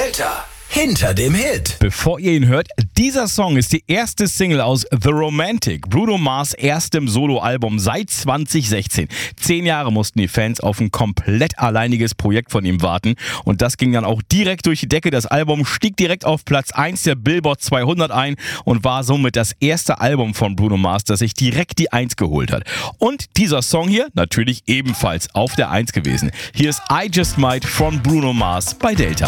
Delta. Hinter dem Hit. Bevor ihr ihn hört, dieser Song ist die erste Single aus The Romantic, Bruno Mars' erstem Soloalbum seit 2016. 10 Jahre mussten die Fans auf ein komplett alleiniges Projekt von ihm warten und das ging dann auch direkt durch die Decke. Das Album stieg direkt auf Platz 1 der Billboard 200 ein und war somit das erste Album von Bruno Mars, das sich direkt die 1 geholt hat. Und dieser Song hier natürlich ebenfalls auf der 1 gewesen. Hier ist I Just Might von Bruno Mars bei Delta.